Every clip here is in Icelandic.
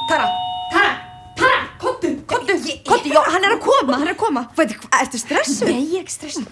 Tara, komdu, já, hann er að koma. Ertu stressuð? Nei, ég er ekki stressuð.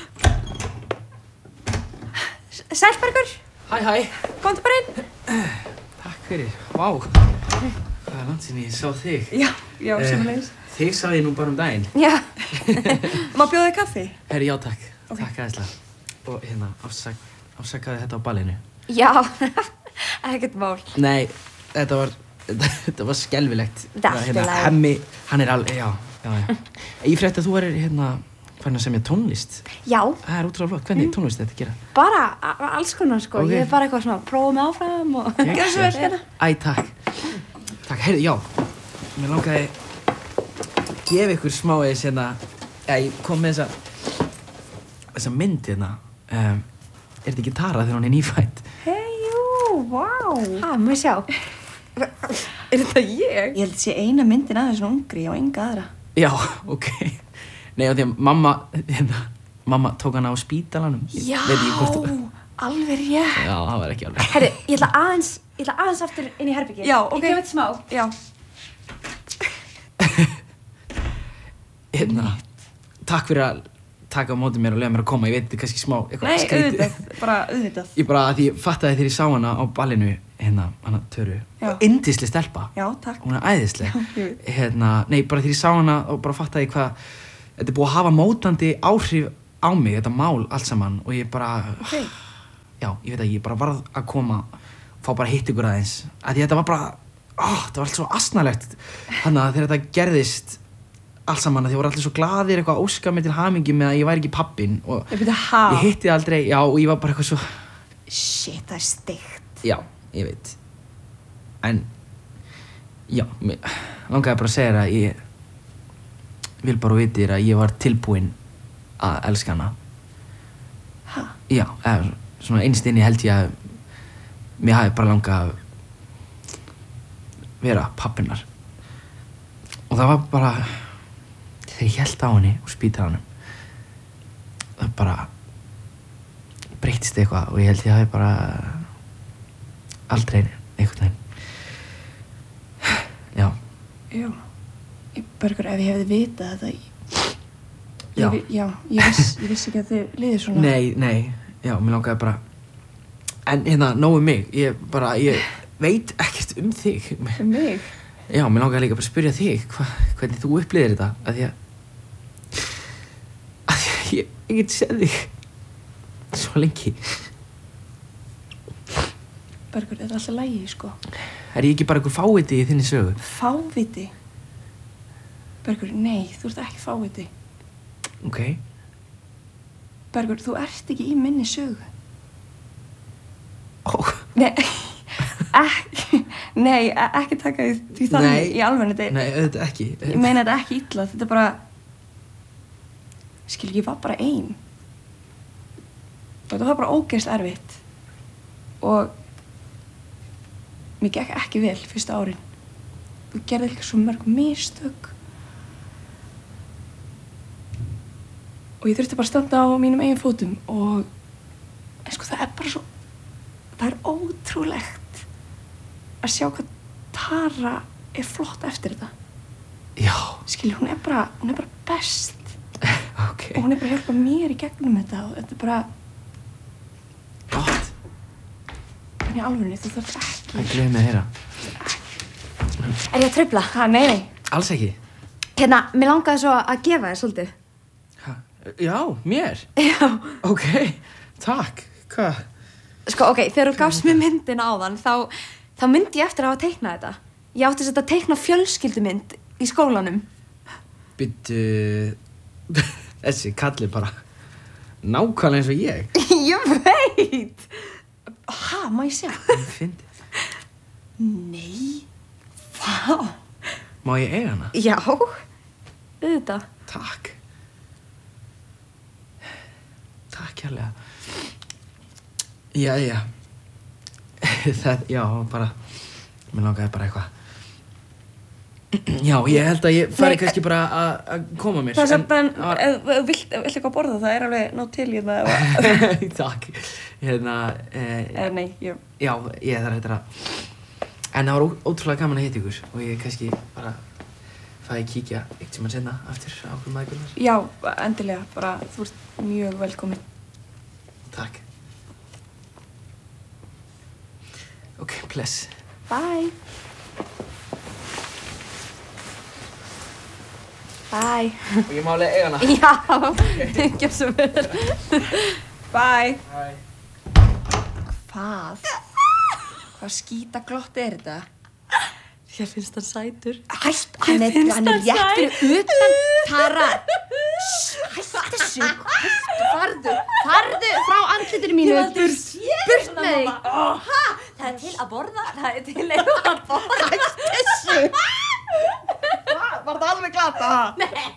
Sælbergur. Hæ. Komdu bara inn. Takk fyrir, vá. Hvað er langt sinni ég sá þig? Já, sömuleiðis. Þig sá ég nú bara daginn. Já. Má bjóða þig kaffi? Herri, já takk. Okay. Takk aðeinslega. Og hérna, afsakaði þetta á ballinu. Já, ekkert mál. Nei, þetta var skelfilegt. Það er allt í lagi. Hemmi, hann er alveg, já. Ég frétti að þú farin að semja tónlist. Já. Það er útrúlega flott. Hvernig tónlist þetta gera? Bara alls konar, sko. Okay. Ég er bara eitthvað svona, prófa mig áfram og gera svo vel hérna. Æ, takk. Takk, heyrðu, já. Mér langaði að gefa ykkur smávegis hérna. Ég kom með þessa mynd hérna. Er þetta ekki Tara þegar hún er nýfædd? Jú, vá. Má ég sjá. Er þetta ég? Ég held að sé eina myndin aðeins svona ungri og enga aðra. Já, ok. Nei, af því að mamma tók hana á spítalanum. Já, alveg rétt. Já, það var ekki alveg. Herri, ég ætla aðeins aftur inn í herbergi. Já, ok. Ég gef þetta smá. Já. Takk fyrir að taka á móti mér og leyfa mér að koma. Ég veit þetta er kannski smá eitthvað skrítið. Nei, auðvitað. Ég bara, að ég fattaði þegar ég sá hana á ballinu, hana Töru. Já. Yndisleg stelpa. Já, takk. Hún er æðisleg. Já, Nei, bara þegar ég sá hana og bara fattaði ég hvað þetta er búið að hafa mótandi áhrif á mig, þetta mál allt saman og ég bara, já, ég veit að ég bara varð að koma og fá bara að hitta ykkur aðeins. Að því þetta var bara, þetta var allt svo asnalegt. Þannig að þegar þetta gerðist allt saman, þið voru allir svo glaðir eitthvað að óska mig til hamingju með að ég væri ekki pabbinn og ég hitti aldrei, já, og ég var bara eitthvað svo shit, það er steikt. Já, ég veit. En já, mér langaði bara að segja þér að ég vil bara vita þér að ég var tilbúinn að elska hana. Ha? Já, svona innst inni held ég að mér hafi bara langað að vera pabbinnar. Og það var bara þegar ég hélt á henni úr spítalanum það bara breyttist eitthvað og ég held ég hafi bara aldrei einhvern veginn. Já. Já. Bergur, ef ég hefði vitað þetta Já. Ég vissi ekki að þið liðið svona. Nei, já, mér langaði bara en nóg mig, ég veit ekkert þig. Um mig? Já, mér langaði líka bara að spyrja þig hvernig þú upplifðir þetta af því að ég get séð þig svo lengi. Bergur, þetta er alltaf lægi, sko. Er ég ekki bara einhver fáviti í þinni sögu? Fáviti? Bergur, nei, þú ert ekki fáviti. Ok. Bergur, þú ert ekki í minni sögu. Nei, ekki taka því þannig í alveg. Nei, auðvitað ekki. Ég meina þetta ekki illa, þetta er bara ég var bara ein. Og þetta var bara ógeðslega erfitt. Og mér gekk ekki vel fyrstu árin. Þú gerði líka svo mörg mistök. Og ég þurfti bara að standa á mínum eigin fótum og sko það er bara svo það er ótrúlegt að sjá hvað Tara er flott eftir þetta. Já. Skilur, hún er bara best. Ok. Og hún er bara að hjálpa mér í gegnum þetta og þetta er bara gott. En í alvörunni, þú þarf ekki. Það gleður mig að heyra. Er ég að trufla? Nei. Alls ekki. Mér langaði svo að gefa þér svolítið. Já, mér? Já. Ok, takk. Hvað? Sko, ok, þegar þú gafst mér myndina áðan, þá myndi ég eftir að hafa teiknað þetta. Ég átti að teikna fjölskyldumynd í skólanum. Bíddu, þessi kalli bara nákvæmlega eins og ég. Ég veit. Má ég sjá? Ég fyndi. Nei. Vá. Má ég eiga hana? Já, auðvitað. Takk. Takk kærlega. Jæja. Já, bara mér langaði bara eitthvað. Já, ég held að ég fari kannski bara að koma mér. Það er samt en, ef þú vilt eitthvað borða, það er alveg nóg til hérna. Takk. Nei, já, ég þarf eitthvað að En það var ótrúlega gaman að hitta ykkur og ég kannski bara fæði að kíkja eitt sem að senna aftur á okkur maðurkurnar. Já, endilega, bara þú ert mjög velkomin. Takk. Ok, bless. Bye. Bye. Og ég má alveg eiga hana. Já, ekki svo vel. Bye. Bye. Hvað? Hvað skítaglott er þetta? Ég finnst hann sætur. Hætt, hann er rétt fyrir utan. Tara, hætt þessu. Farðu frá andlitinu mínu. Burt með þig. Það er til að borða, það er til að borða. Hætt þessu. Var það alveg glata? Nei.